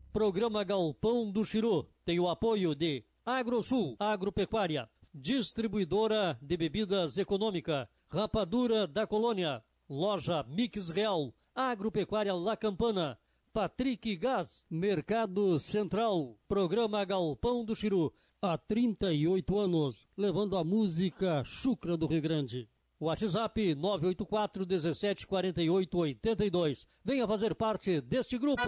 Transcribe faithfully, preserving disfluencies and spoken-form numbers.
Programa Galpão do Chiru tem o apoio de Agrosul, Agropecuária, Distribuidora de Bebidas Econômica, Rapadura da Colônia, Loja Mix Real, Agropecuária La Campana, Patrick Gás, Mercado Central, Programa Galpão do Chiru, há trinta e oito anos, levando a música chucra do Rio Grande. WhatsApp nove oito quatro, dezessete, quarenta e oito, oitenta e dois. Venha fazer parte deste grupo.